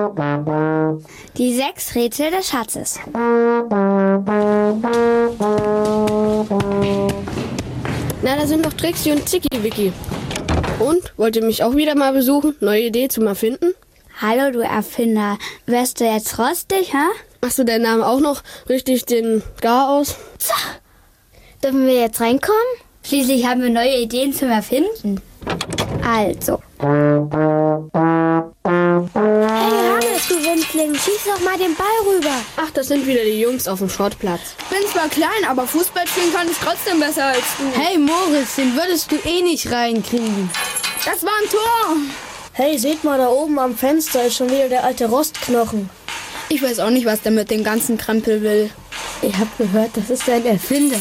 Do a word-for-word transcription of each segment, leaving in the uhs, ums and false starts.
Die sechs Rätsel des Schatzes. Na, da sind noch Trixie und Zicki-Wicki. Und, wollt ihr mich auch wieder mal besuchen? Neue Idee zum Erfinden? Hallo, du Erfinder. Wärst du jetzt rostig, hä? Machst du deinen Namen auch noch richtig den Gar aus? So. Dürfen wir jetzt reinkommen? Schließlich haben wir neue Ideen zum Erfinden. Also. Hey Hannes, du Windling, schieß doch mal den Ball rüber. Ach, das sind wieder die Jungs auf dem Schrottplatz. Ich bin zwar klein, aber Fußball spielen kann ich trotzdem besser als du. Hey Moritz, den würdest du eh nicht reinkriegen. Das war ein Tor. Hey, seht mal, da oben am Fenster ist schon wieder der alte Rostknochen. Ich weiß auch nicht, was der mit dem ganzen Krempel will. Ich hab gehört, das ist ein Erfinder.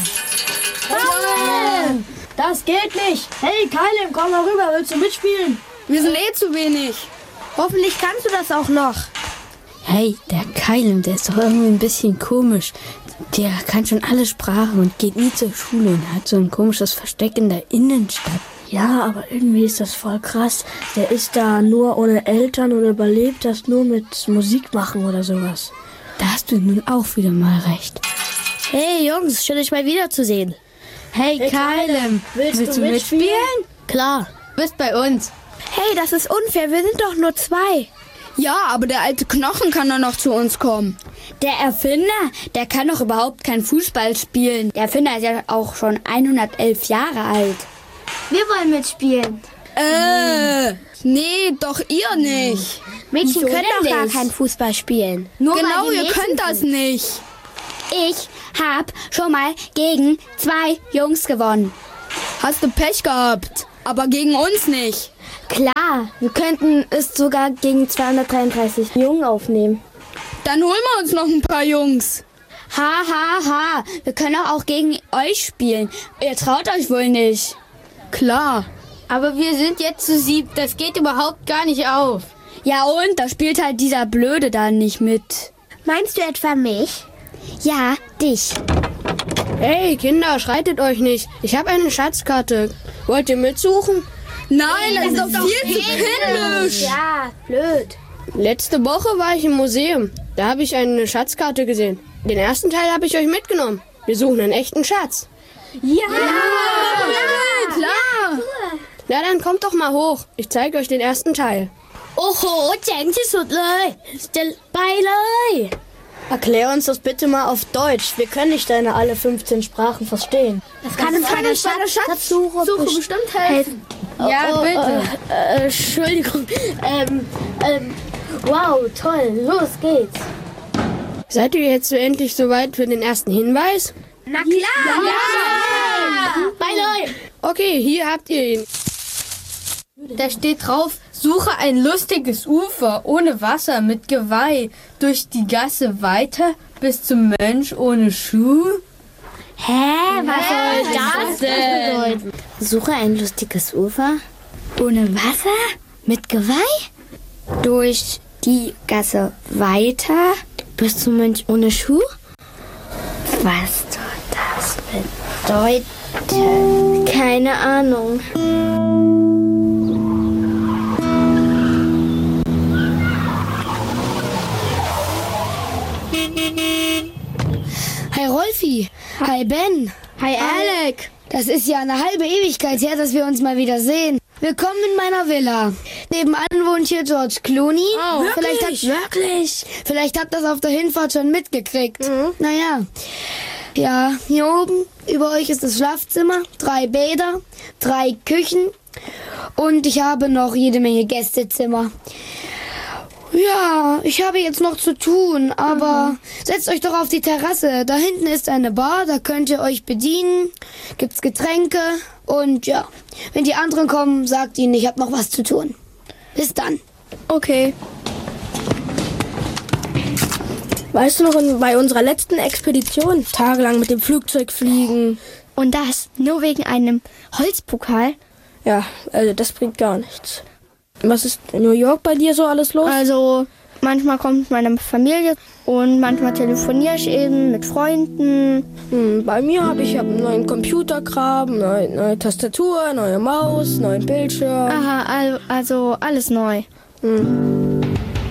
Kalem! Das geht nicht! Hey, Kalem, komm mal rüber, willst du mitspielen? Wir sind eh zu wenig. Hoffentlich kannst du das auch noch. Hey, der Kalem, der ist doch irgendwie ein bisschen komisch. Der kann schon alle Sprachen und geht nie zur Schule und hat so ein komisches Versteck in der Innenstadt. Ja, aber irgendwie ist das voll krass. Der ist da nur ohne Eltern und überlebt das nur mit Musik machen oder sowas. Da hast du nun auch wieder mal recht. Hey Jungs, schön euch mal wiederzusehen. Hey, hey Kalem, willst, willst du mitspielen? mitspielen? Klar. Du bist bei uns. Hey, das ist unfair, wir sind doch nur zwei. Ja, aber der alte Knochen kann doch noch zu uns kommen. Der Erfinder, der kann doch überhaupt kein Fußball spielen. Der Erfinder ist ja auch schon hundertelf Jahre alt. Wir wollen mitspielen. Äh, nee, doch ihr nicht. Mädchen können doch gar keinen Fußball spielen. Nur genau, ihr könnt das nicht. Ich hab schon mal gegen zwei Jungs gewonnen. Hast du Pech gehabt, aber gegen uns nicht. Klar, wir könnten es sogar gegen zweihundertdreiunddreißig Jungen aufnehmen. Dann holen wir uns noch ein paar Jungs. Ha, ha, ha. Wir können auch gegen euch spielen. Ihr traut euch wohl nicht. Klar. Aber wir sind jetzt zu sieb. Das geht überhaupt gar nicht auf. Ja und? Da spielt halt dieser Blöde da nicht mit. Meinst du etwa mich? Ja, dich. Hey Kinder, schreitet euch nicht. Ich habe eine Schatzkarte. Wollt ihr mitsuchen? Nein, das, das ist doch viel zu kindisch. Ja, blöd. Letzte Woche war ich im Museum. Da habe ich eine Schatzkarte gesehen. Den ersten Teil habe ich euch mitgenommen. Wir suchen einen echten Schatz. Ja, ja, ja klar. Cool. Na dann kommt doch mal hoch. Ich zeige euch den ersten Teil. โอ้โหเจ๋งที่สุดเลยจะไปเลย Erklär uns das bitte mal auf Deutsch. Wir können nicht deine alle fünfzehn Sprachen verstehen. Das kann uns bei der Schatzsuche Suche bestimmt helfen. Ja, oh, bitte. Äh, äh, Entschuldigung. Ähm, ähm, wow, toll. Los geht's. Seid ihr jetzt so endlich soweit für den ersten Hinweis? Na klar! Ja! Ja! Bei Leute! Okay, hier habt ihr ihn. Da steht drauf, suche ein lustiges Ufer ohne Wasser mit Geweih durch die Gasse weiter bis zum Mönch ohne Schuh. Hä? Was soll das denn? Suche ein lustiges Ufer ohne Wasser mit Geweih durch die Gasse weiter bis zum Mönch ohne Schuh? Was soll das bedeuten? Keine Ahnung. Hi Rolfi, hi Ben, hi Alec. Das ist ja eine halbe Ewigkeit her, dass wir uns mal wieder sehen. Willkommen in meiner Villa. Nebenan wohnt hier George Clooney. Oh, vielleicht wirklich? Hat, wirklich? Vielleicht habt ihr das auf der Hinfahrt schon mitgekriegt. Mhm. Naja. Ja, hier oben über euch ist das Schlafzimmer, drei Bäder, drei Küchen und ich habe noch jede Menge Gästezimmer. Ja, ich habe jetzt noch zu tun, aber mhm. setzt euch doch auf die Terrasse. Da hinten ist eine Bar, da könnt ihr euch bedienen, gibt's Getränke und ja, wenn die anderen kommen, sagt ihnen, ich habe noch was zu tun. Bis dann. Okay. Weißt du noch, in, bei unserer letzten Expedition, tagelang mit dem Flugzeug fliegen. Und das nur wegen einem Holzpokal? Ja, also das bringt gar nichts. Was ist in New York bei dir so alles los? Also, manchmal kommt meine Familie und manchmal telefoniere ich eben mit Freunden. Hm, bei mir habe ich hab einen neuen Computerkram, neue, neue Tastatur, neue Maus, neuen Bildschirm. Aha, also, also alles neu. Hm.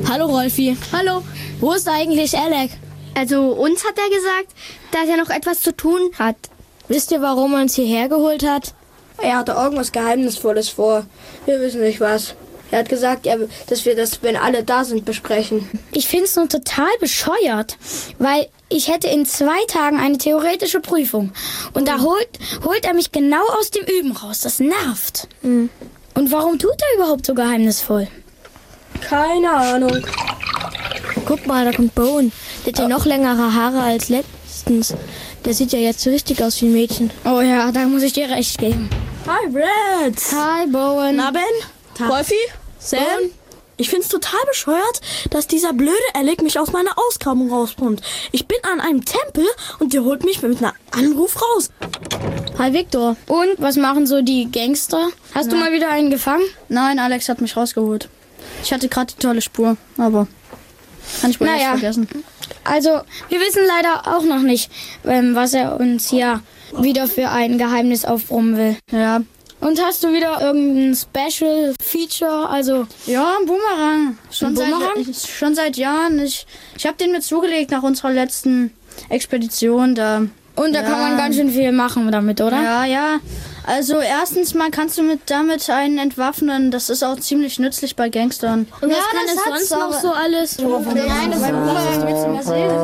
Hallo Rolfi. Hallo. Wo ist eigentlich Alec? Also uns hat er gesagt, dass er noch etwas zu tun hat. Wisst ihr, warum er uns hierher geholt hat? Er hatte irgendwas Geheimnisvolles vor. Wir wissen nicht was. Er hat gesagt, er, dass wir das, wenn alle da sind, besprechen. Ich finde es nur total bescheuert, weil ich hätte in zwei Tagen eine theoretische Prüfung. Und da holt, holt er mich genau aus dem Üben raus. Das nervt. Mhm. Und warum tut er überhaupt so geheimnisvoll? Keine Ahnung. Guck mal, da kommt Bowen. Der hat ja noch längere Haare als letztens. Der sieht ja jetzt so richtig aus wie ein Mädchen. Oh ja, da muss ich dir recht geben. Hi, Brad. Hi, Bowen. Na, Ben? Rolfi? Sam? Ich find's total bescheuert, dass dieser blöde Alec mich aus meiner Ausgrabung rauspumpt. Ich bin an einem Tempel und der holt mich mit einem Anruf raus. Hi, Victor. Und, was machen so die Gangster? Hast ja. du mal wieder einen gefangen? Nein, Alex hat mich rausgeholt. Ich hatte gerade die tolle Spur, aber kann ich wohl naja. nicht vergessen. Also, wir wissen leider auch noch nicht, ähm, was er uns hier wieder für ein Geheimnis aufbrummen will. Ja. Und hast du wieder irgendein Special Feature? Also ja, ein Boomerang. Schon, ein Boomerang? Seit, schon seit Jahren. Ich, ich habe den mir zugelegt nach unserer letzten Expedition. Da, Und da ja. kann man ganz schön viel machen damit, oder? Ja, ja. Also erstens mal kannst du mit damit einen entwaffnen. Das ist auch ziemlich nützlich bei Gangstern. Und ja, was kann es sonst noch so alles? Nein, das ist Boomerang.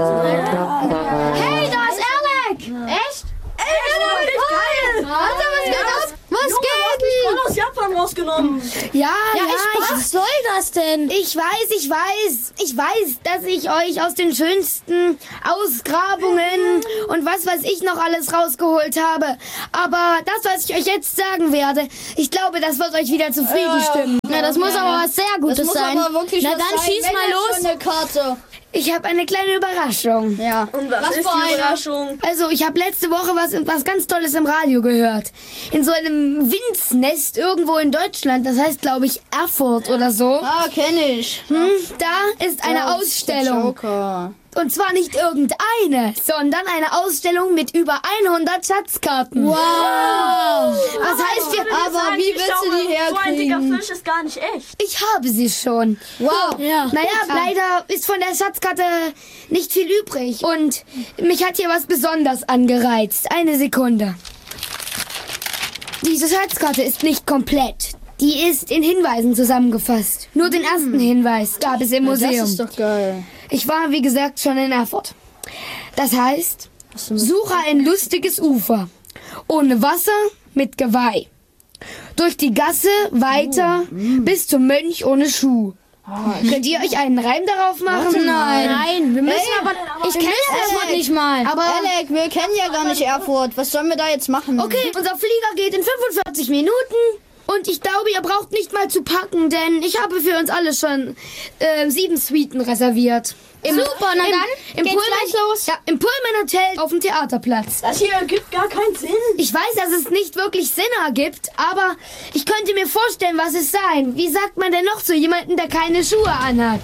Hey, da ist Alec! Echt? Ey, das ist geil! Alter, was geht ab? Was Junge, geht? Ich voll aus Japan rausgenommen. Ja, ja, Ja, ich, ich, was soll das denn? ich weiß, ich weiß, ich weiß, dass ich euch aus den schönsten Ausgrabungen und was weiß ich noch alles rausgeholt habe. Aber das, was ich euch jetzt sagen werde, ich glaube, das wird euch wieder zufrieden stimmen. Ja, das muss aber was sehr Gutes Das muss sein. aber wirklich Na was dann sein, schieß wenn mal ihr los. schon eine Karte. Ich habe eine kleine Überraschung. Ja. Und was, was ist die Überraschung? Also, ich habe letzte Woche was, was ganz Tolles im Radio gehört. In so einem Windsnest irgendwo in Deutschland. Das heißt, glaube ich, Erfurt oder so. Ah, kenne ich. Hm, da ist eine Ja, Ausstellung. Joker. Und zwar nicht irgendeine, sondern eine Ausstellung mit über hundert Schatzkarten. Wow. Was heißt wir... Aber wie willst du die So ein dicker herkriegen? Fisch ist gar nicht echt. Ich habe sie schon. Wow. Ja. Naja, leider ist von der Schatzkarte nicht viel übrig. Und mich hat hier was besonders angereizt. Eine Sekunde. Diese Schatzkarte ist nicht komplett. Die ist in Hinweisen zusammengefasst. Nur den ersten Hinweis gab es im Museum. Das ist doch geil. Ich war, wie gesagt, schon in Erfurt. Das heißt, suche ein lustiges Ufer. Ohne Wasser, mit Geweih. Durch die Gasse weiter bis zum Mönch ohne Schuh. Könnt ihr euch einen Reim darauf machen? Nein. Nein, wir müssen Hey, aber... Ich kenne Erfurt nicht mal. Aber Alec, wir kennen ja gar nicht Erfurt. Was sollen wir da jetzt machen? okay, unser Flieger geht in fünfundvierzig Minuten. Und ich glaube, ihr braucht nicht mal zu packen, denn ich habe für uns alle schon äh, sieben Suiten reserviert. Im, Super, na im, dann im geht's Pullman, gleich los. Ja, im Pullman Hotel auf dem Theaterplatz. Das hier ergibt gar keinen Sinn. Ich weiß, dass es nicht wirklich Sinn ergibt, aber ich könnte mir vorstellen, was es sein. Wie sagt man denn noch zu jemandem, der keine Schuhe anhat?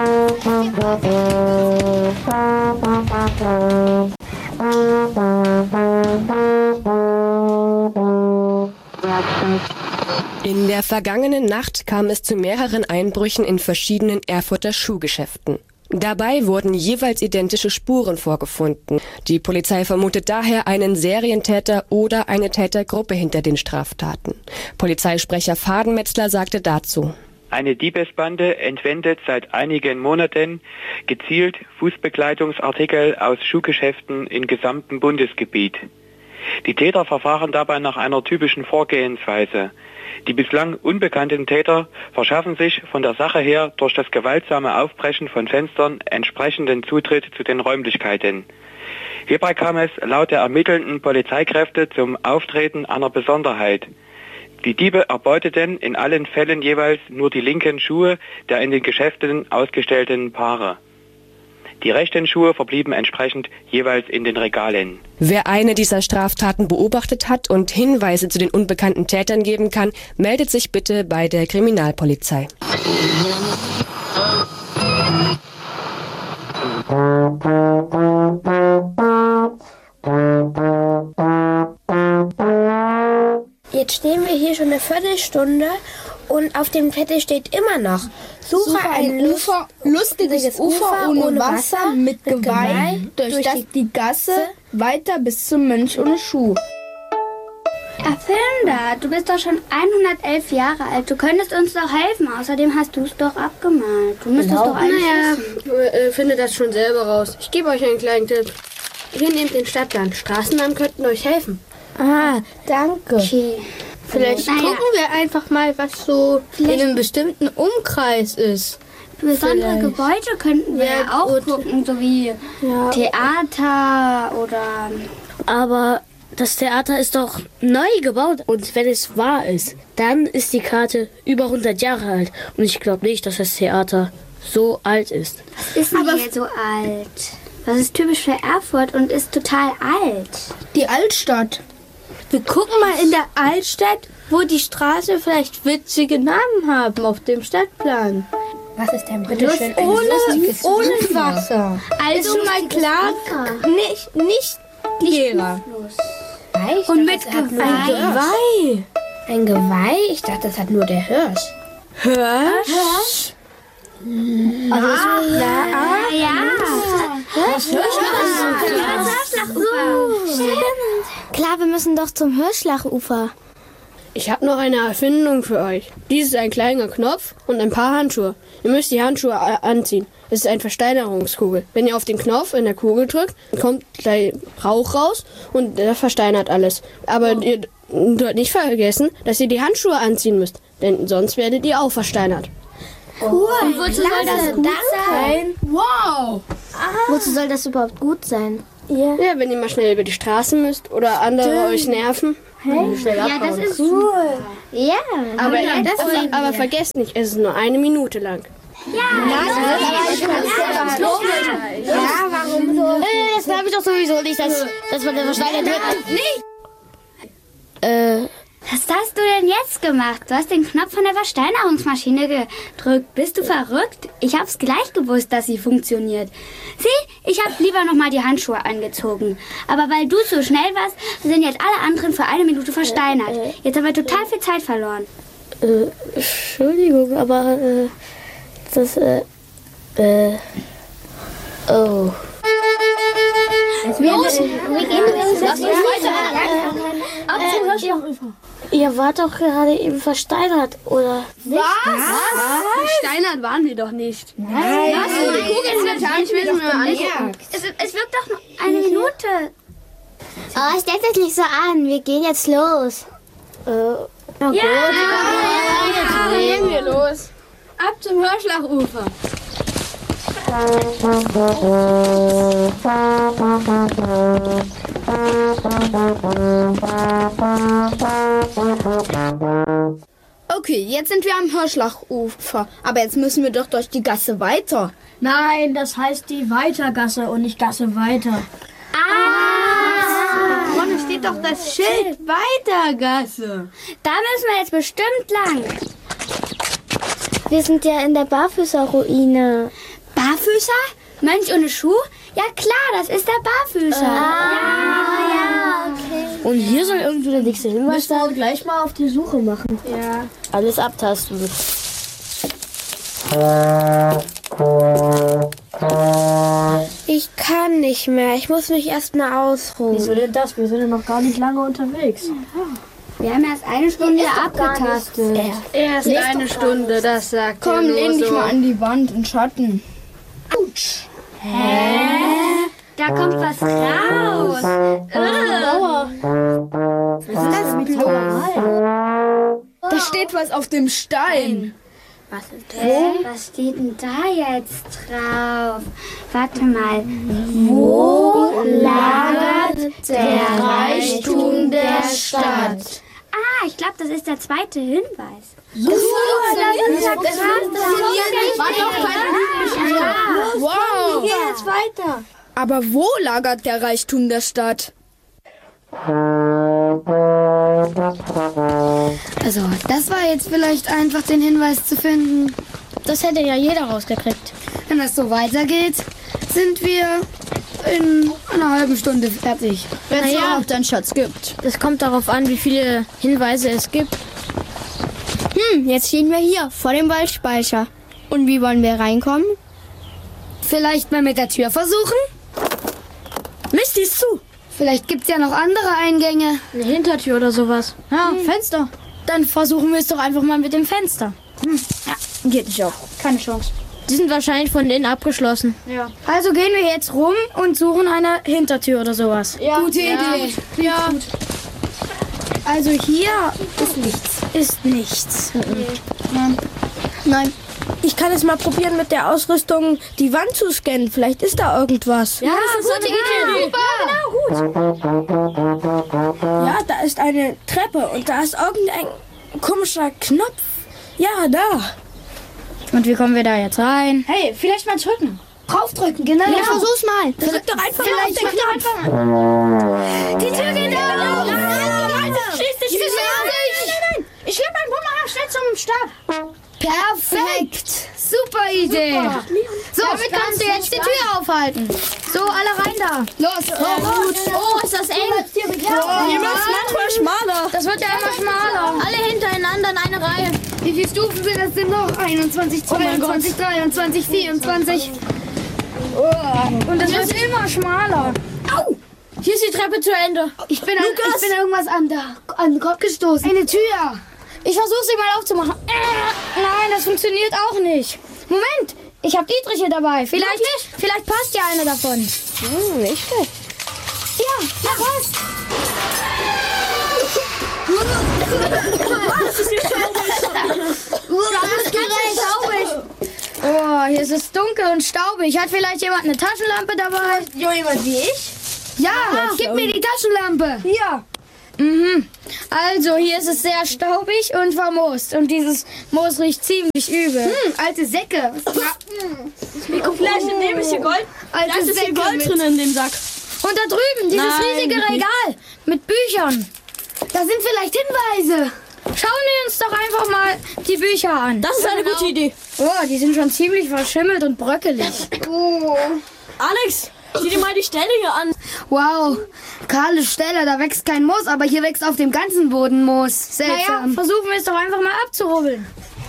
In der vergangenen Nacht kam es zu mehreren Einbrüchen in verschiedenen Erfurter Schuhgeschäften. Dabei wurden jeweils identische Spuren vorgefunden. Die Polizei vermutet daher einen Serientäter oder eine Tätergruppe hinter den Straftaten. Polizeisprecher Fadenmetzler sagte dazu: Eine Diebesbande entwendet seit einigen Monaten gezielt Fußbekleidungsartikel aus Schuhgeschäften im gesamten Bundesgebiet. Die Täter verfahren dabei nach einer typischen Vorgehensweise. Die bislang unbekannten Täter verschaffen sich von der Sache her durch das gewaltsame Aufbrechen von Fenstern entsprechenden Zutritt zu den Räumlichkeiten. Hierbei kam es laut der ermittelnden Polizeikräfte zum Auftreten einer Besonderheit. Die Diebe erbeuteten in allen Fällen jeweils nur die linken Schuhe der in den Geschäften ausgestellten Paare. Die rechten Schuhe verblieben entsprechend jeweils in den Regalen. Wer eine dieser Straftaten beobachtet hat und Hinweise zu den unbekannten Tätern geben kann, meldet sich bitte bei der Kriminalpolizei. Jetzt stehen wir hier schon eine Viertelstunde Und auf dem Zettel steht immer noch, suche, suche ein Ufer, lustiges Ufer ohne Wasser mit Geweih, durch, durch das die Gasse weiter bis zum Mönch ohne Schuh. Erfinder, du bist doch schon hundertelf Jahre alt. Du könntest uns doch helfen. Außerdem hast du es doch abgemalt. Du müsstest doch eigentlich Naja, äh, findet das schon selber raus. Ich gebe euch einen kleinen Tipp. Hier nehmt den Stadtplan. Straßennamen könnten euch helfen. Ah, danke. Okay. Vielleicht naja. gucken wir einfach mal, was so Vielleicht. in einem bestimmten Umkreis ist. Besondere Vielleicht. Gebäude könnten wir ja, auch gut. gucken, so wie ja. Theater oder... Aber das Theater ist doch neu gebaut. Und wenn es wahr ist, dann ist die Karte über hundert Jahre alt. Und ich glaube nicht, dass das Theater so alt ist. Was ist denn hier so alt? Das ist typisch für Erfurt und ist total alt. Die Altstadt. Wir gucken mal in der Altstadt, wo die Straßen vielleicht witzige Namen haben auf dem Stadtplan. Was ist denn bitte schön ein ohne, lustiges ohne Wasser. Also mal klar, nicht, nicht Lehrer. Und mit Geweih. Ein Geweih. Ein Geweih? Ich dachte, das hat nur der Hirsch. Hirsch? Hirsch? Also ah, so, ja, ah, ja. Klar, wir müssen doch zum Hirschlachufer. Ich habe noch eine Erfindung für euch. Dies ist ein kleiner Knopf und ein paar Handschuhe. Ihr müsst die Handschuhe anziehen. Es ist eine Versteinerungskugel. Wenn ihr auf den Knopf in der Kugel drückt, kommt gleich Rauch raus und der versteinert alles. Aber oh. ihr dort nicht vergessen, dass ihr die Handschuhe anziehen müsst, denn sonst werdet ihr auch versteinert. Cool. Und wozu soll das gut sein? Wow. Aha. Wozu soll das überhaupt gut sein? Ja. ja, wenn ihr mal schnell über die Straße müsst oder andere Stimmt. euch nerven. Hey. Ja, das ist cool. Ja. Aber, ja, das aber, ist aber vergesst nicht, es ist nur eine Minute lang. Ja. Ja, warum so? Äh, das glaube ich doch sowieso nicht, dass, dass man den Versteiger drückt. Nicht. Äh... Was hast du denn jetzt gemacht? Du hast den Knopf von der Versteinerungsmaschine gedrückt. Bist du verrückt? Ich hab's gleich gewusst, dass sie funktioniert. Sieh, ich hab lieber nochmal die Handschuhe angezogen. Aber weil du so schnell warst, sind jetzt alle anderen für eine Minute versteinert. Jetzt haben wir total viel Zeit verloren. Äh, Entschuldigung, aber, äh, das, äh, äh, oh. Los, wir gehen los. Lass uns weiter. Ab zum Hirschlachufer. Ihr wart doch gerade eben versteinert, oder? Was? Was? Versteinert waren wir doch nicht. Nein. Was? Die Kugel ist natürlich wissen wir an. Es, es wirkt doch nur eine Minute. Oh, stellt euch nicht so an. Wir gehen jetzt los. Äh, na ja. gut. Ja, ja, gehen wir los. Ab zum Hirschlachufer. Okay, jetzt sind wir am Hirschlachufer. Aber jetzt müssen wir doch durch die Gasse weiter. Nein, das heißt die Weitergasse und nicht Gasse weiter. Ah! Vorne steht doch das Schild Weitergasse. Da müssen wir jetzt bestimmt lang. Wir sind ja in der Barfüßerruine. Barfüßer? Mönch ohne Schuh? Ja klar, das ist der Barfüßer. Ah, ja, ja, okay. Und hier soll irgendwie der nächste Hinweis Müssen wir gleich mal auf die Suche machen. Ja. Alles abtasten. Ich kann nicht mehr. Ich muss mich erst mal ausruhen. Wieso denn das? Wir sind ja noch gar nicht lange unterwegs. Wir haben erst eine Stunde abgetastet. Erst eine Stunde, das sagt ihr Komm, nur lehn dich so. mal an die Wand in Schatten. Autsch. Hä? Da kommt was raus. Was ist das mit Zauberei? Da steht was auf dem Stein. Was ist das? Was steht denn da jetzt drauf? Warte mal. Wo lagert der Reichtum der Stadt? Ah, ich glaube, das ist der zweite Hinweis. So, das ist ja krass. Wow. Hier jetzt weiter. Aber wo lagert der Reichtum der Stadt? Also, das war jetzt vielleicht einfach den Hinweis zu finden. Das hätte ja jeder rausgekriegt. Wenn das so weitergeht, sind wir in einer halben Stunde fertig. Wenn es Naja. überhaupt einen Schatz gibt. Das kommt darauf an, wie viele Hinweise es gibt. Hm, Hm, jetzt stehen wir hier vor dem Waldspeicher. Und wie wollen wir reinkommen? Vielleicht mal mit der Tür versuchen? Mist, die ist zu. Vielleicht gibt's ja noch andere Eingänge. Eine Hintertür oder sowas. Ja, hm. Fenster. Dann versuchen wir es doch einfach mal mit dem Fenster. Hm. Ja, geht nicht auf. Keine Chance. Die sind wahrscheinlich von innen abgeschlossen. Ja. Also gehen wir jetzt rum und suchen eine Hintertür oder sowas. Ja. Gute Idee. Ja. ja. Also hier ist nichts. Ist nichts. Nee. Nein. Nein. Ich kann es mal probieren, mit der Ausrüstung die Wand zu scannen. Vielleicht ist da irgendwas. Ja, das ist eine gute Idee. Ja, genau, gut. Ja, da ist eine Treppe und da ist irgendein komischer Knopf. Ja, da. Und wie kommen wir da jetzt rein? Hey, vielleicht mal drücken. Draufdrücken, genau. Ja, versuch's mal. Drück doch einfach mal auf den Knopf. Die Tür geht auf. Nein, nein, schieß dich, schieß dich. Ich schlepp meinen Bumerang schnell zum Stab. Perfekt. Super Idee. Super. So, damit kannst du jetzt die Tür aufhalten. So, alle rein da. Los. Oh, gut. Oh, ist das eng. Ja, ihr müsst manchmal schmaler. Das wird ja immer schmaler. Alle hintereinander in eine Reihe. Wie viele Stufen sind das denn noch? einundzwanzig, zweiundzwanzig, dreiundzwanzig, vierundzwanzig. Oh. Und das wird immer schmaler. Au! Hier ist die Treppe zu Ende. Ich bin, an, ich bin an irgendwas an, der, an den Kopf gestoßen. Eine Tür. Ich versuche sie mal aufzumachen. Äh, nein, das funktioniert auch nicht. Moment, ich habe Dietrich hier dabei. Vielleicht, vielleicht passt ja eine davon. Hm, nicht schlecht. Ja, ja, was? Das ist hier staubig. Das ist ganz staubig. Oh, hier ist es dunkel und staubig. Hat vielleicht jemand eine Taschenlampe dabei? Jo, jemand wie ich? Ja, ja, gib mir die Taschenlampe. Hier. Mhm. Also, hier ist es sehr staubig und vermoost. Und dieses Moos riecht ziemlich übel. Hm, alte Säcke. Vielleicht nehme ich hier Gold. Alte Vielleicht ist hier Gold drin in dem Sack. Und da drüben, dieses Nein, riesige Regal mit Büchern. Da sind vielleicht Hinweise. Schauen wir uns doch einfach mal die Bücher an. Das ist eine gute Idee. Oh, die sind schon ziemlich verschimmelt und bröckelig. Oh. Alex, sieh dir mal die Stelle hier an. Wow, kahle Stelle, da wächst kein Moos, aber hier wächst auf dem ganzen Boden Moos. Seltsam. Naja, versuchen wir es doch einfach mal abzurubbeln.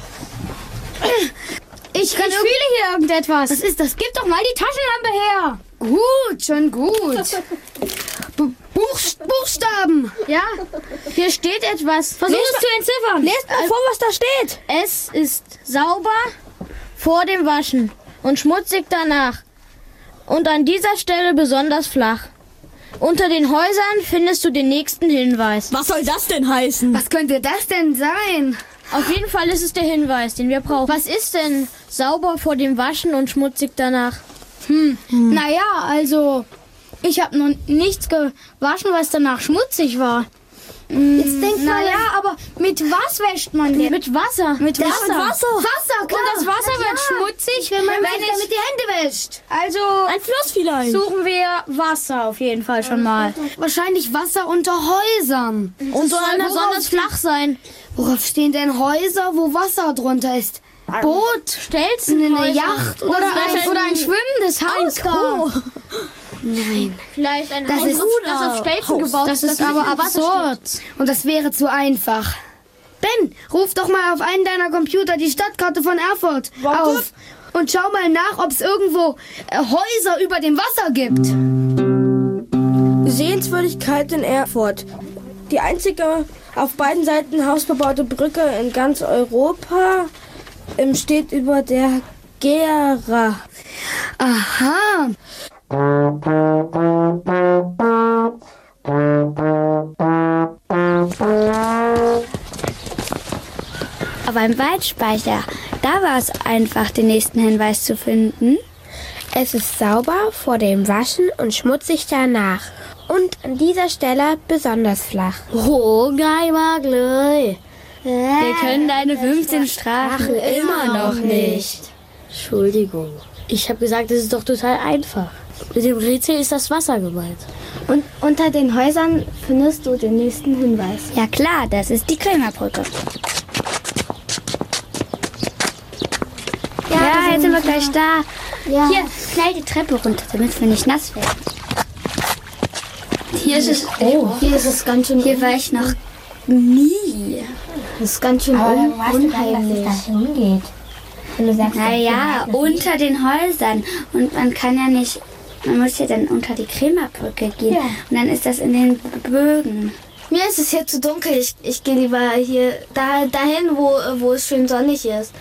Ich, ich fühle hier irgendetwas. Was ist das? Gib doch mal die Taschenlampe her. Gut, schon gut. Buch, Buchstaben. Ja, hier steht etwas. Versuch Lest es zu entziffern. Lest mal vor, was da steht. Es ist sauber vor dem Waschen und schmutzig danach. Und an dieser Stelle besonders flach. Unter den Häusern findest du den nächsten Hinweis. Was soll das denn heißen? Was könnte das denn sein? Auf jeden Fall ist es der Hinweis, den wir brauchen. Was ist denn sauber vor dem Waschen und schmutzig danach? Hm, hm. Naja, also ich habe noch nichts gewaschen, was danach schmutzig war. Jetzt denk mal. Naja, aber mit was wäscht man denn? Mit Wasser. Mit Wasser. Ja, mit Wasser. Wasser, klar. Und das Wasser ja. wird schmutzig, wenn man wenn damit die Hände wäscht. Also ein Fluss vielleicht. Suchen wir Wasser auf jeden Fall schon mal. Wahrscheinlich Wasser unter Häusern. Und soll besonders flach sein. Worauf stehen denn Häuser, wo Wasser drunter ist? Boot, Stelzen, eine Yacht oder, oder, ein, ein, oder ein schwimmendes Haus. Ein Nein. Vielleicht ein das Haus, ist, das auf Stelzen gebaut das ist. Das ist aber absurd. Und das wäre zu einfach. Ben, ruf doch mal auf einen deiner Computer die Stadtkarte von Erfurt Warte. auf. Und schau mal nach, ob es irgendwo äh, Häuser über dem Wasser gibt. Sehenswürdigkeit in Erfurt. Die einzige auf beiden Seiten hausbebaute Brücke in ganz Europa ähm, steht über der Gera. Aha. Aber im Waldspeicher, da war es einfach, den nächsten Hinweis zu finden. Es ist sauber vor dem Waschen und schmutzig danach. Und an dieser Stelle besonders flach. Oh, geil, Magle. Wir können deine fünfzehn Strafen immer noch nicht. Entschuldigung. Ich habe gesagt, es ist doch total einfach. Mit dem Rätsel ist das Wasser gemeint. Und unter den Häusern findest du den nächsten Hinweis. Ja klar, das ist die Krämerbrücke. Ja, ja jetzt sind wir gleich da. Ja. Hier, schnell die Treppe runter, damit wir nicht nass werden. Hier ist es, oh, hier ist es ganz schön. Hier war ich noch nie. Das ist ganz schön un unheimlich. Dass es da hingeht. Wenn du sagst, naja, unter den Häusern. Und man kann ja nicht, man muss ja dann unter die Krämerbrücke gehen. Ja. Und dann ist das in den Bögen. Mir ist es hier zu dunkel. Ich, ich gehe lieber hier da, dahin, wo, wo es schön sonnig ist.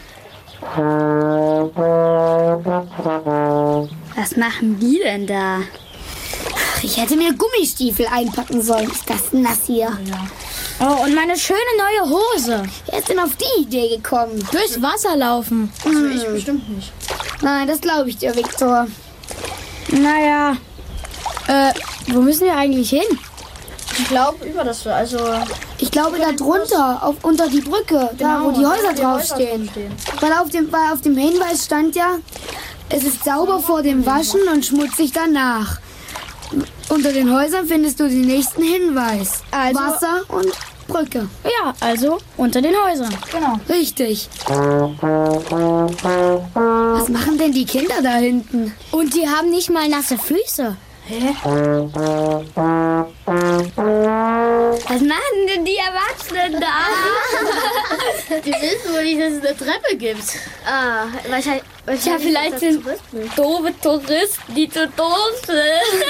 Was machen die denn da? Ach, ich hätte mir Gummistiefel einpacken sollen. Ist das nass hier? Ja. Oh, und meine schöne neue Hose. Wer ist denn auf die Idee gekommen? Durchs Wasser laufen. Also ich bestimmt nicht. Nein, das glaube ich dir, Viktor. Naja, äh, wo müssen wir eigentlich hin? Ich glaube über das, also... Ich glaube da drunter, auf, unter die Brücke, genau, da wo die Häuser draufstehen. Weil auf dem, weil auf dem Hinweis stand ja, es ist sauber vor dem Waschen und schmutzig danach. Unter den Häusern findest du den nächsten Hinweis. Also, Wasser und Brücke. Ja, also unter den Häusern. Genau. Richtig. Was machen denn die Kinder da hinten? Und die haben nicht mal nasse Füße. Hä? Was machen denn die Erwachsenen da? Die wissen wohl nicht, dass es eine Treppe gibt. Ah, wahrscheinlich. wahrscheinlich ja, vielleicht sind doofe Touristen, die zu doof sind.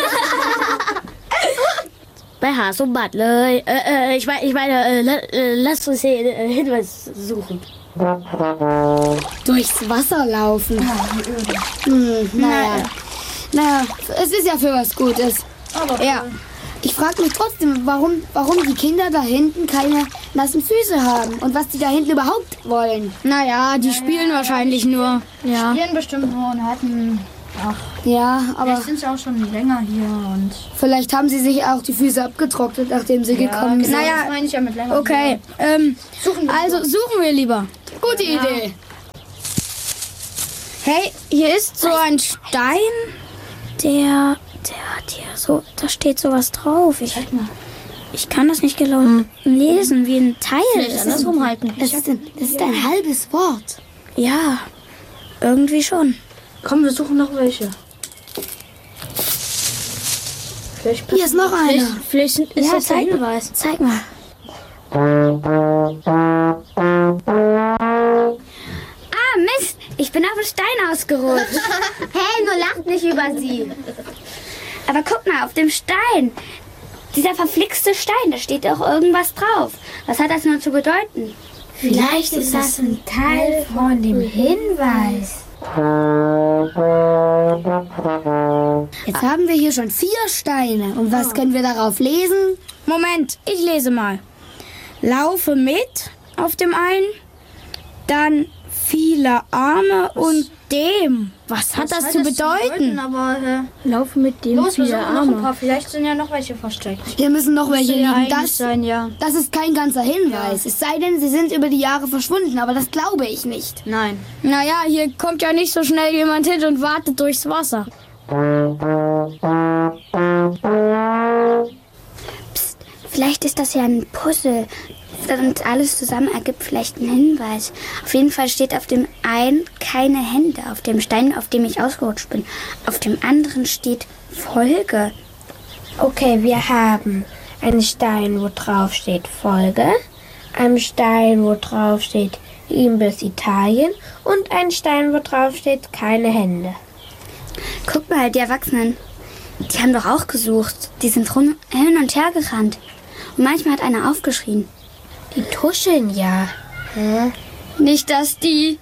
Bei Haas und Bad, äh, äh, ich meine, ich meine äh, lass uns hier einen Hinweis suchen. Durchs Wasser laufen. Hm, naja. Naja, es ist ja für was Gutes. Aber ja. Ich frage mich trotzdem, warum, warum die Kinder da hinten keine nassen Füße haben und was die da hinten überhaupt wollen. Naja, die naja, spielen wahrscheinlich nur. Ja. Spielen bestimmt nur und hatten... Ach, ja, aber... Vielleicht sind sie auch schon länger hier und... Vielleicht haben sie sich auch die Füße abgetrocknet, nachdem sie ja, gekommen sind. Naja, das meine ich ja mit länger. Okay, ähm, suchen also lieber. suchen wir lieber. Gute ja. Idee. Hey, hier ist so ein Stein, der... Der hat hier so, da steht sowas drauf. Ich, ich kann das nicht genau hm. lesen, wie ein Teil. Vielleicht andersrum halten. Das ist, ein, das ist ein halbes Wort. Ja, irgendwie schon. Komm, wir suchen noch welche. Vielleicht hier ist noch einer. Vielleicht, vielleicht ist ja, das ein Hinweis. Zeig mal. Ah, Mist, ich bin auf den Stein ausgerutscht. Hey, nur lacht nicht über sie. Aber guck mal, auf dem Stein, dieser verflixte Stein, da steht auch irgendwas drauf. Was hat das nur zu bedeuten? Vielleicht ist das ein Teil von dem Hinweis. Jetzt haben wir hier schon vier Steine. Und was können wir darauf lesen? Moment, ich lese mal. Laufe mit auf dem einen, dann viele Arme und dem. Was hat das, das zu bedeuten? bedeuten aber, äh, Laufe mit dem los, viele Arme. Ein paar. Vielleicht sind ja noch welche versteckt. Hier müssen noch welche liegen. Ja das, sein, ja. das ist kein ganzer Hinweis. Ja. Es sei denn, sie sind über die Jahre verschwunden, aber das glaube ich nicht. Nein. Naja, hier kommt ja nicht so schnell jemand hin und wartet durchs Wasser. Psst, vielleicht ist das ja ein Puzzle. Und alles zusammen ergibt vielleicht einen Hinweis. Auf jeden Fall steht auf dem einen keine Hände, auf dem Stein, auf dem ich ausgerutscht bin. Auf dem anderen steht Folge. Okay, wir haben einen Stein, wo drauf steht Folge, einen Stein, wo drauf steht ihm bis Italien und einen Stein, wo drauf steht keine Hände. Guck mal, die Erwachsenen, die haben doch auch gesucht. Die sind rum, hin und her gerannt. Und manchmal hat einer aufgeschrien. Die tuscheln ja. Hä? Nicht, dass die...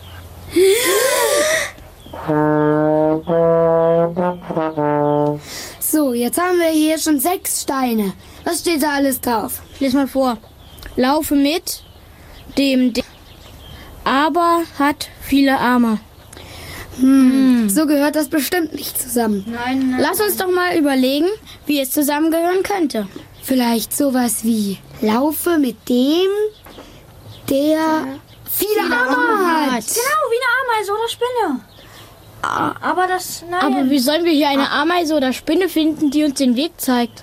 So, jetzt haben wir hier schon sechs Steine. Was steht da alles drauf? Ich lese mal vor. Laufe mit dem, dem aber hat viele Arme. Hm, so gehört das bestimmt nicht zusammen. Nein, nein. Lass uns doch mal überlegen, wie es zusammengehören könnte. Vielleicht sowas wie Laufe mit dem, der ja. viele, viele Arme, Arme hat. hat. Genau, wie eine Ameise oder Spinne. Ah, aber das, nein. Aber wie sollen wir hier eine Ameise oder Spinne finden, die uns den Weg zeigt?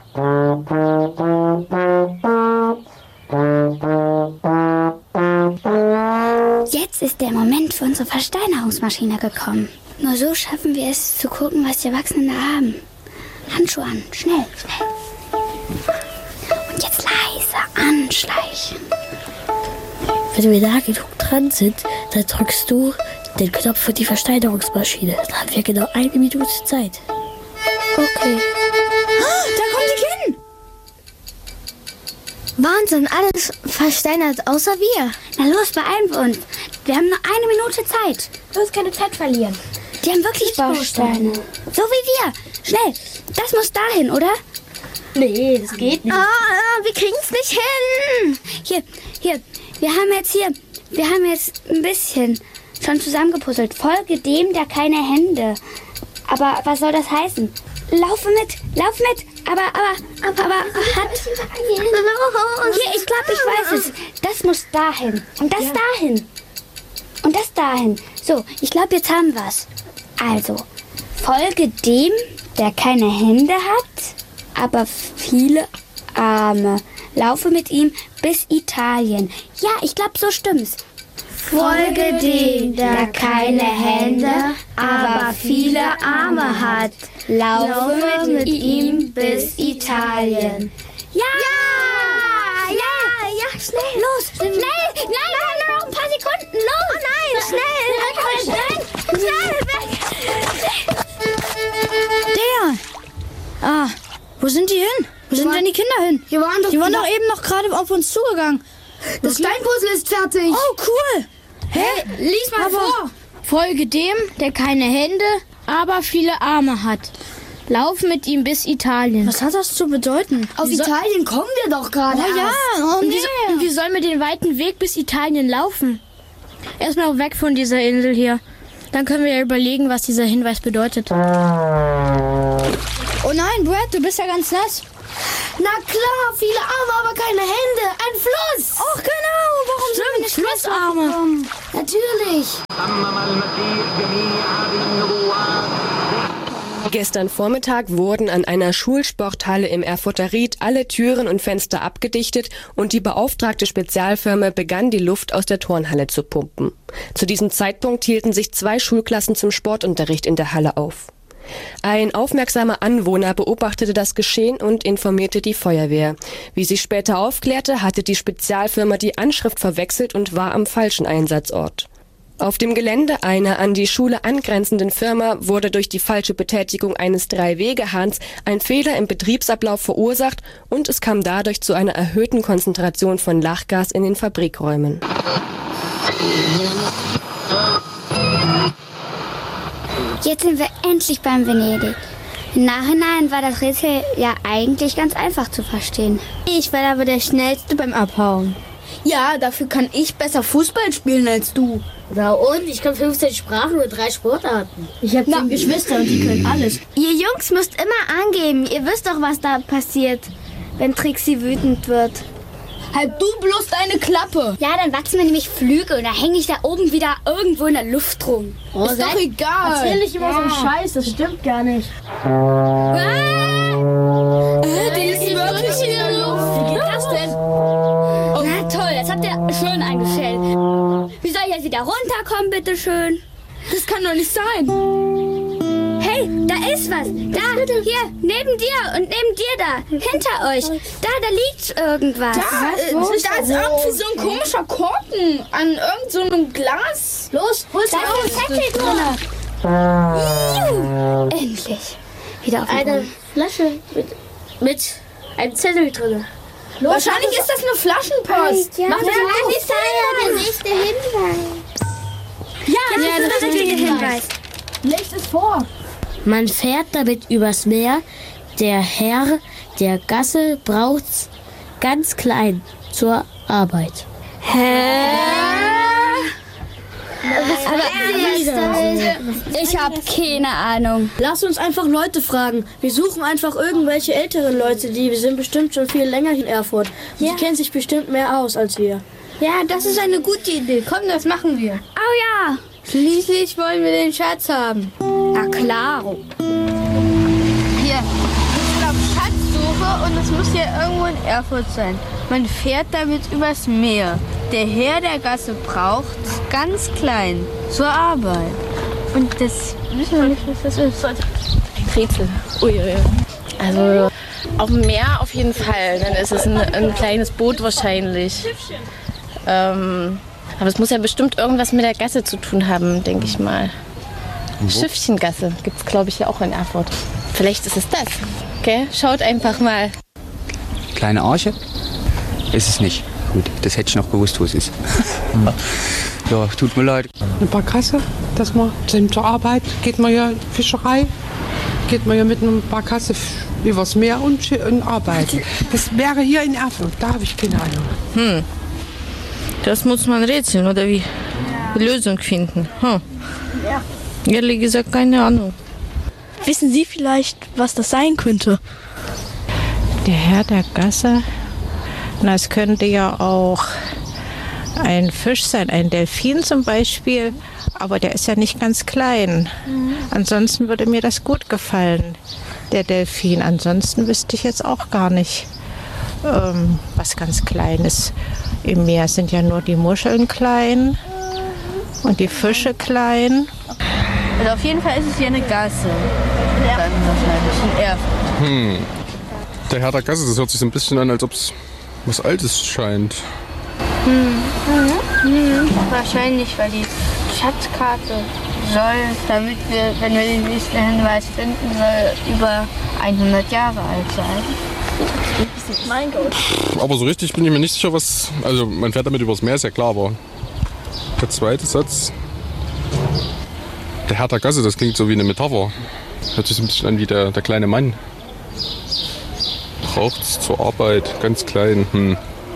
Jetzt ist der Moment für unsere Versteinerungsmaschine gekommen. Nur so schaffen wir es, zu gucken, was die Erwachsenen da haben. Handschuhe an, schnell, schnell. Und jetzt leise anschleichen. Wenn wir da genug dran sind, dann drückst du den Knopf für die Versteinerungsmaschine. Dann haben wir genau eine Minute Zeit. Okay. Da kommt die Kind! Wahnsinn, alles versteinert, außer wir. Na los, beeilen wir uns. Wir haben nur eine Minute Zeit. Bloß keine Zeit verlieren. Die haben wirklich Bausteine. So wie wir. Schnell. Das muss dahin, oder? Nee, das geht nicht. Ah, ah, wir kriegen es nicht hin. Hier, hier. Wir haben jetzt hier, wir haben jetzt ein bisschen schon zusammengepuzzelt. Folge dem, der keine Hände. Aber was soll das heißen? Laufe mit, lauf mit. Aber, aber, aber, aber, hat... Hier, ich glaube, ich weiß es. Das muss dahin. Und das ja. dahin. Und das dahin. So, ich glaube, jetzt haben wir es. Also, folge dem, der keine Hände hat, aber viele Arme. Laufe mit ihm bis Italien. Ja, ich glaube, so stimmt's. Folge dem, der keine Hände, aber viele Arme hat. Laufe mit ihm bis Italien. Ja! Ja! Ja! Ja! Schnell! Los! Schnell! Nein! Nein! Nur noch ein paar Sekunden! Los! Oh nein! Schnell! Schnell! Schnell! Weg! Der! Ah, wo sind die hin? Wo sind denn die Kinder hin? Die waren doch, die waren doch eben noch gerade auf uns zugegangen. Das Steinpuzzle ist fertig. Oh, cool! Hä? Hey, lies mal aber vor. Folge dem, der keine Hände, aber viele Arme hat. Lauf mit ihm bis Italien. Was hat das zu bedeuten? Auf Wie Italien kommen wir doch gerade. Oh ja, oh und, nee. wie, und wie sollen wir den weiten Weg bis Italien laufen? Erstmal weg von dieser Insel hier. Dann können wir ja überlegen, was dieser Hinweis bedeutet. Oh nein, Brad, du bist ja ganz nass. Na klar, viele Arme, aber keine Hände. Ein Fluss. Ach genau, warum sind wir nicht Flussarme? Natürlich. Gestern Vormittag wurden an einer Schulsporthalle im Erfurter Ried alle Türen und Fenster abgedichtet und die beauftragte Spezialfirma begann, die Luft aus der Turnhalle zu pumpen. Zu diesem Zeitpunkt hielten sich zwei Schulklassen zum Sportunterricht in der Halle auf. Ein aufmerksamer Anwohner beobachtete das Geschehen und informierte die Feuerwehr. Wie sich später aufklärte, hatte die Spezialfirma die Anschrift verwechselt und war am falschen Einsatzort. Auf dem Gelände einer an die Schule angrenzenden Firma wurde durch die falsche Betätigung eines Drei-Wege-Hahns ein Fehler im Betriebsablauf verursacht und es kam dadurch zu einer erhöhten Konzentration von Lachgas in den Fabrikräumen. Jetzt sind wir endlich beim Venedig. Im Nachhinein war das Rätsel ja eigentlich ganz einfach zu verstehen. Ich war aber der Schnellste beim Abhauen. Ja, dafür kann ich besser Fußball spielen als du. Na und? Ich kann fünfzehn Sprachen und drei Sportarten. Ich habe zehn Geschwister und die können alles. Ihr Jungs müsst immer angeben. Ihr wisst doch, was da passiert, wenn Trixie wütend wird. Halt du bloß deine Klappe. Ja, dann wachsen mir nämlich Flügel und dann hänge ich da oben wieder irgendwo in der Luft rum. Oh, ist doch egal. Erzähl nicht immer ja. so einen Scheiß, das stimmt gar nicht. Ah! Äh, die ist wirklich in der Luft. Wie geht das denn? Oh. Na toll, das habt ihr schön eingestellt. Wie soll ich jetzt wieder runterkommen, bitteschön? Das kann doch nicht sein. Hey, da ist was. Da, hier, neben dir und neben dir da. Hinter euch. Da, da liegt irgendwas. Da, äh, da ist irgendwie so ein komischer Korken an irgend so einem Glas. Los, hol's da raus. Da ist ein Zettel drin. Endlich. Wieder auf den Eine Boden. Flasche mit, mit einem Zettel drin. Los, wahrscheinlich ist das eine Flaschenpost. Ja, Mach das ja, mal. das ist ja der nächste Hinweis. Ja, das ja, ist der richtige Hinweis. Lest es vor. Man fährt damit übers Meer. Der Herr der Gasse braucht's ganz klein zur Arbeit. Hä? Aber ich habe keine Ahnung. Lass uns einfach Leute fragen. Wir suchen einfach irgendwelche älteren Leute, die sind bestimmt schon viel länger in Erfurt. Und ja. Die kennen sich bestimmt mehr aus als wir. Ja, das ist eine gute Idee. Komm, das machen wir. Oh ja. Schließlich wollen wir den Schatz haben. Na klar. Hier, ich glaube Schatzsuche und es muss ja irgendwo in Erfurt sein. Man fährt damit übers Meer. Der Herr der Gasse braucht ganz klein zur Arbeit. Und das wissen wir nicht, was das ist. Ein Rätsel. Uiui. Also auf dem Meer auf jeden Fall. Dann ist es ein, ein kleines Boot wahrscheinlich. Ähm, aber es muss ja bestimmt irgendwas mit der Gasse zu tun haben, denke ich mal. Schiffchengasse gibt es, glaube ich, ja auch in Erfurt. Vielleicht ist es das. Okay, schaut einfach mal. Kleine Arche? Ist es nicht. Gut, das hätte ich noch gewusst, wo es ist. Ja, tut mir leid. Eine Barkasse, dass man zur Arbeit geht man ja Fischerei, geht man ja mit einer Barkasse übers Meer und, und arbeiten. Das wäre hier in Erfurt, da habe ich keine Ahnung. Hm. Das muss man rätseln oder wie? Die Lösung finden. Hm. Ja. Ehrlich gesagt, keine Ahnung. Wissen Sie vielleicht, was das sein könnte? Der Herr der Gasse? Na, es könnte ja auch ein Fisch sein, ein Delfin zum Beispiel, aber der ist ja nicht ganz klein. Mhm. Ansonsten würde mir das gut gefallen, der Delfin. Ansonsten wüsste ich jetzt auch gar nicht, ähm, was ganz klein ist. Im Meer sind ja nur die Muscheln klein und die Fische klein. Also auf jeden Fall ist es hier eine Gasse. Ja. Dann wahrscheinlich in Erfurt. Hm. Der Herr der Gasse, das hört sich so ein bisschen an, als ob es was Altes scheint. Hm. Mhm. Wahrscheinlich, weil die Schatzkarte soll, damit wir, wenn wir den nächsten Hinweis finden, soll über hundert Jahre alt sein. Mein Gott. Aber so richtig bin ich mir nicht sicher, was... Also man fährt damit übers Meer, ist ja klar, aber der zweite Satz... Der Herr der Gasse, das klingt so wie eine Metapher. Hört sich so ein bisschen an wie der, der kleine Mann. Braucht's zur Arbeit, ganz klein. Hm.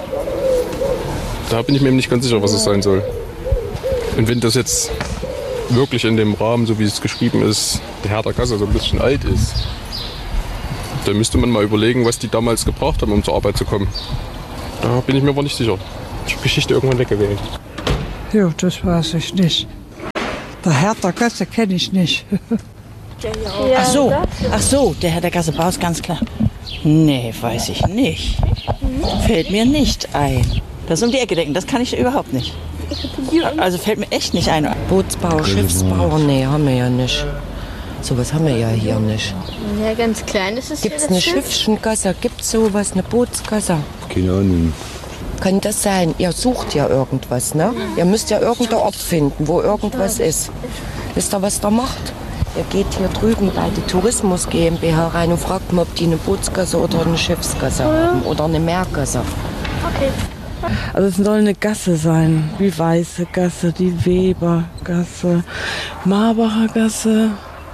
Da bin ich mir eben nicht ganz sicher, was es sein soll. Und wenn das jetzt wirklich in dem Rahmen, so wie es geschrieben ist, der Herr der Gasse so ein bisschen alt ist, dann müsste man mal überlegen, was die damals gebraucht haben, um zur Arbeit zu kommen. Da bin ich mir aber nicht sicher. Ich habe Geschichte irgendwann weggewählt. Ja, das weiß ich nicht. Der Herr der Gasse kenne ich nicht. Ach so, ach so, der Herr der Gasse Baus, ganz klar. Nee, weiß ich nicht. Fällt mir nicht ein. Das um die Ecke denken, das kann ich überhaupt nicht. Also fällt mir echt nicht ein. Bootsbau, Schiffsbau, nee, haben wir ja nicht. Sowas haben wir ja hier nicht. Ja, ganz klein ist es. Gibt es eine Schiffchengasse? Gibt es sowas, eine Bootsgasse? Keine Ahnung. Kann das sein? Ihr sucht ja irgendwas, ne? Ihr müsst ja irgendeinen Ort finden, wo irgendwas ist. Wisst ihr, was der macht? Ihr geht hier drüben bei der Tourismus GmbH rein und fragt mal, ob die eine Bootsgasse oder eine Schiffsgasse haben oder eine Meergasse. Okay. Also es soll eine Gasse sein, wie Weiße Gasse, die Webergasse, Marbacher Gasse.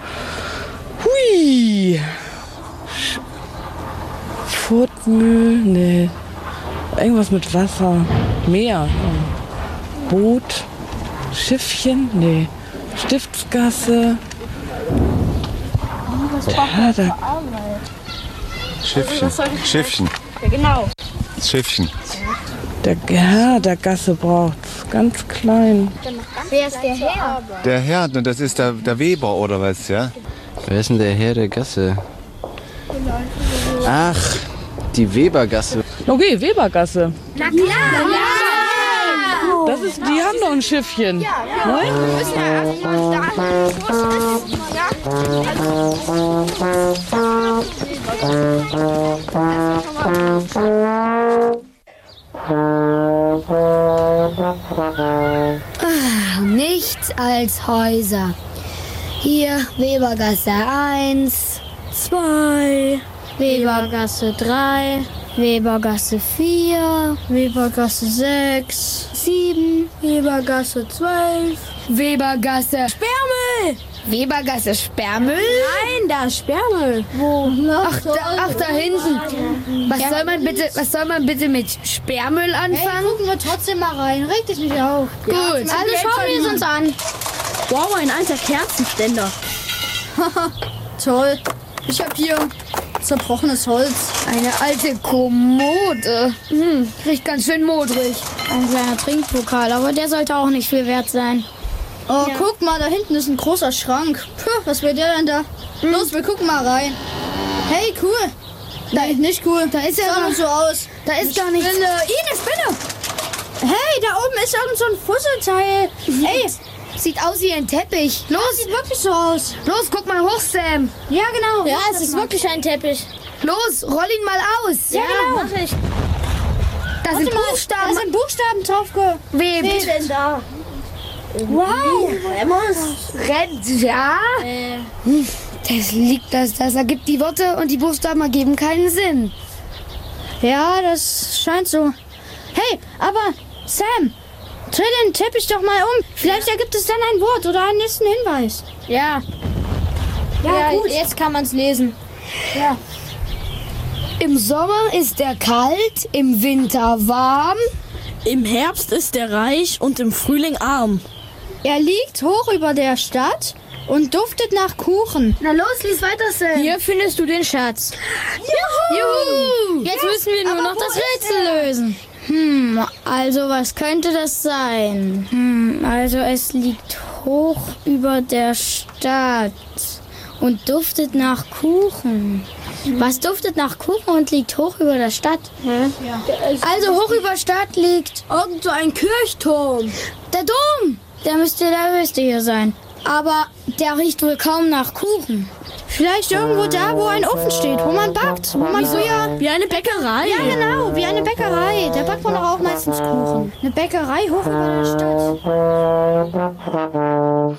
Hui! Furtmühl, nee. Irgendwas mit Wasser. Meer. Boot. Schiffchen, nee. Stiftsgasse. Ja, da. Schiffchen. Schiffchen. Ja, genau. Schiffchen. Der Herr der Gasse braucht's. Ganz klein. Wer ist der Herr? Der Herr, das ist der, der Weber oder was, ja? Wer ist denn der Herr der Gasse? Ach, die Webergasse. Okay, Webergasse. Na klar. Ja. Das ist, die haben doch ein Schiffchen. Ja, ja. Ne? Wir müssen ja erstmal da, wo es ist. Ah, nichts als Häuser. Hier Webergasse eins, zwei, Webergasse drei, Webergasse vier, Webergasse sechs, sieben, Webergasse zwölf, Webergasse Sperrmüll! Webergasse Sperrmüll? Nein, da ist Sperrmüll. Wo? Ach, da, ach, da hinten. Was soll man bitte, was soll man bitte mit Sperrmüll anfangen? Hey, gucken wir trotzdem mal rein. Reg dich nicht auf. Gut, ja, also schauen wir es uns an. Wow, ein alter Kerzenständer. Toll. Ich habe hier zerbrochenes Holz. Eine alte Kommode. Hm, riecht ganz schön modrig. Ein kleiner Trinkpokal, aber der sollte auch nicht viel wert sein. Oh, ja. Guck mal, da hinten ist ein großer Schrank. Puh, was will der denn da? Hm. Los, wir gucken mal rein. Hey, cool. Nein, nicht cool. Da ist ja noch so aus. Da ist gar nichts. Spinne. Ih, eine Spinne. Hey, da oben ist irgend so ein Fusselteil. Hey, sieht aus wie ein Teppich. Los, ja, sieht wirklich so aus. Los, guck mal hoch, Sam. Ja, genau. Ja, es ist wirklich ein Teppich. Los, roll ihn mal aus. Ja, ja genau. Mach ich. Da sind mal, Buchstaben. Da sind Buchstaben drauf Wer denn da? Wow. Rennt, ja. Äh. Das liegt, das, das ergibt die Worte und die Buchstaben ergeben keinen Sinn. Ja, das scheint so. Hey, aber Sam, dreh den Teppich doch mal um. Vielleicht ergibt es dann ein Wort oder einen nächsten Hinweis. Ja. Ja, ja gut. Jetzt kann man es lesen. Ja. Im Sommer ist er kalt, im Winter warm. Im Herbst ist er reich und im Frühling arm. Er liegt hoch über der Stadt und duftet nach Kuchen. Na los, lies weiter, Sam. Hier findest du den Schatz. Juhu! Juhu! Jetzt müssen wir nur noch das Rätsel lösen. Hm, also was könnte das sein? Hm, also es liegt hoch über der Stadt und duftet nach Kuchen. Was duftet nach Kuchen und liegt hoch über der Stadt? Hm? Ja. Also hoch über Stadt liegt irgend so ein Kirchturm. Der Dom! Der müsste der höchste hier sein. Aber der riecht wohl kaum nach Kuchen. Vielleicht irgendwo da, wo ein Ofen steht, wo man backt. Wo man früher... Wie eine Bäckerei. Ja, genau, wie eine Bäckerei. Da backt man doch auch meistens Kuchen. Eine Bäckerei hoch über der Stadt.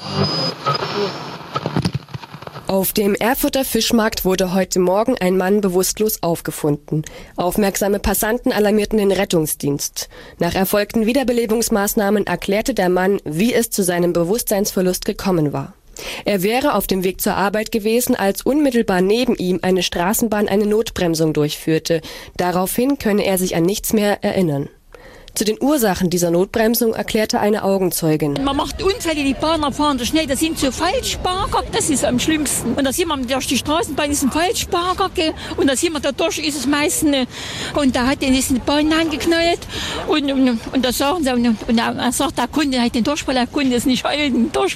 Auf dem Erfurter Fischmarkt wurde heute Morgen ein Mann bewusstlos aufgefunden. Aufmerksame Passanten alarmierten den Rettungsdienst. Nach erfolgten Wiederbelebungsmaßnahmen erklärte der Mann, wie es zu seinem Bewusstseinsverlust gekommen war. Er wäre auf dem Weg zur Arbeit gewesen, als unmittelbar neben ihm eine Straßenbahn eine Notbremsung durchführte. Daraufhin könne er sich an nichts mehr erinnern. Zu den Ursachen dieser Notbremsung erklärte eine Augenzeugin. Man macht Unfälle, die Bahner fahren so schnell, das sind so Falschparker, das ist am schlimmsten. Und da sieht man, durch die Straßenbahn ist ein Falschparker, und da sieht man, dadurch ist es meistens, und da hat den ist eine Bahn angeknallt, und, und, und da sagen sie, und, und er sagt, der Kunde hat den Durchfall, der Kunde ist nicht halten,